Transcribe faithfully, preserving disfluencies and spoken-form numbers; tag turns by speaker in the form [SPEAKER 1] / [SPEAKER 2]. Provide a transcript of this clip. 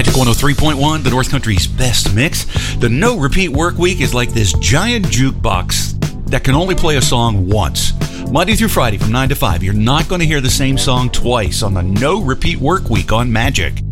[SPEAKER 1] Magic one oh three point one, the North Country's best mix. The No Repeat Work Week is like this giant jukebox that can only play a song once. Monday through Friday from nine to five. You're not going to hear the same song twice on the No Repeat Work Week on Magic.